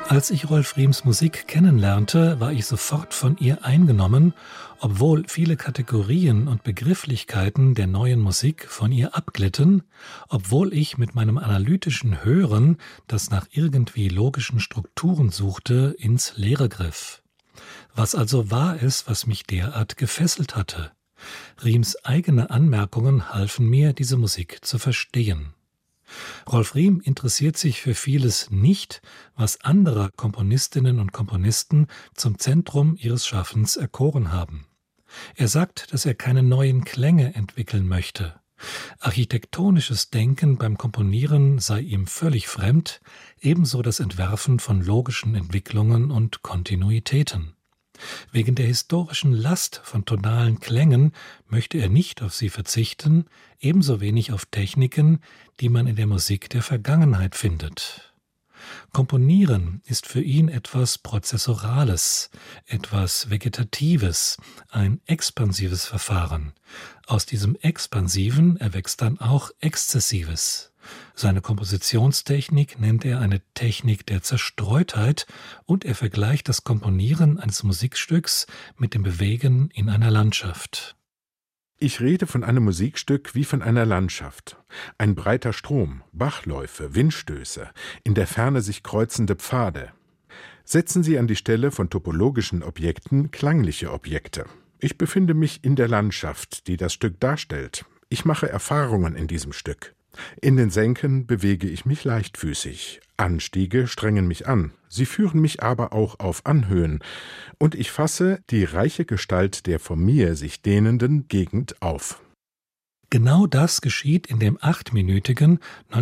Als ich Rolf Rihms Musik kennenlernte, war ich sofort von ihr eingenommen, obwohl viele Kategorien und Begrifflichkeiten der neuen Musik von ihr abglitten, obwohl ich mit meinem analytischen Hören, das nach irgendwie logischen Strukturen suchte, ins Leere griff. Was also war es, was mich derart gefesselt hatte? Rihms eigene Anmerkungen halfen mir, diese Musik zu verstehen. Rolf Riem interessiert sich für vieles nicht, was andere Komponistinnen und Komponisten zum Zentrum ihres Schaffens erkoren haben. Er sagt, dass er keine neuen Klänge entwickeln möchte. Architektonisches Denken beim Komponieren sei ihm völlig fremd, ebenso das Entwerfen von logischen Entwicklungen und Kontinuitäten. Wegen der historischen Last von tonalen Klängen möchte er nicht auf sie verzichten, ebenso wenig auf Techniken, die man in der Musik der Vergangenheit findet. Komponieren ist für ihn etwas Prozessorales, etwas Vegetatives, ein expansives Verfahren. Aus diesem Expansiven erwächst dann auch Exzessives. Seine Kompositionstechnik nennt er eine Technik der Zerstreutheit und er vergleicht das Komponieren eines Musikstücks mit dem Bewegen in einer Landschaft. Ich rede von einem Musikstück wie von einer Landschaft. Ein breiter Strom, Bachläufe, Windstöße, in der Ferne sich kreuzende Pfade. Setzen Sie an die Stelle von topologischen Objekten klangliche Objekte. Ich befinde mich in der Landschaft, die das Stück darstellt. Ich mache Erfahrungen in diesem Stück. In den Senken bewege ich mich leichtfüßig. Anstiege strengen mich an, sie führen mich aber auch auf Anhöhen, und ich fasse die reiche Gestalt der vor mir sich dehnenden Gegend auf. Genau das geschieht in dem 8-minütigen,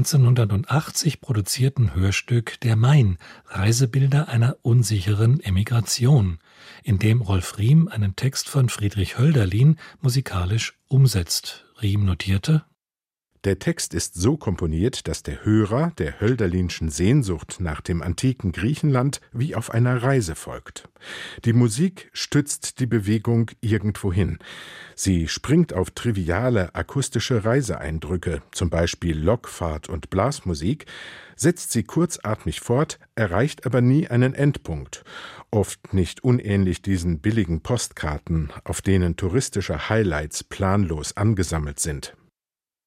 1980 produzierten Hörstück Der Main, Reisebilder einer unsicheren Emigration, in dem Rolf Riem einen Text von Friedrich Hölderlin musikalisch umsetzt. Riem notierte: Der Text ist so komponiert, dass der Hörer der Hölderlinschen Sehnsucht nach dem antiken Griechenland wie auf einer Reise folgt. Die Musik stützt die Bewegung irgendwohin. Sie springt auf triviale akustische Reiseeindrücke, zum Beispiel Lokfahrt und Blasmusik, setzt sie kurzatmig fort, erreicht aber nie einen Endpunkt. Oft nicht unähnlich diesen billigen Postkarten, auf denen touristische Highlights planlos angesammelt sind.